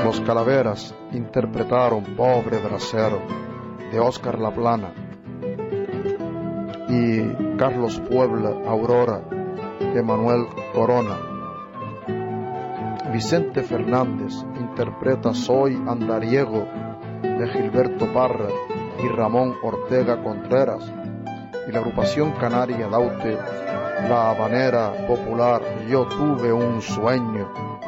Los Calaveras interpretaron Pobre Bracero de Oscar Laplana y Carlos Puebla Aurora de Manuel Corona. Vicente Fernández interpreta Soy Andariego de Gilberto Parra y Ramón Ortega Contreras, y la agrupación canaria Daute La Habanera Popular Yo Tuve un Sueño